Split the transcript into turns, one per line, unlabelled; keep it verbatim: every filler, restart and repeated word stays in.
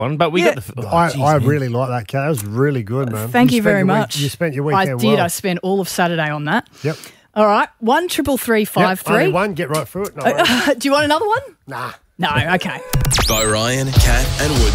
one, but we
Yeah.
got the. Oh,
I,
geez,
I
man.
really like that, Kat. That was really good, man.
Thank you,
spent
very
your week-
much.
you spent your
I
weekend
did.
well.
I spent all of Saturday on that.
Yep.
All right. One triple three five
Yep, only
three.
one. Get right through it. No worries.
Do you want another one?
Nah.
No. Okay.
Bo Ryan, Cat and Wood.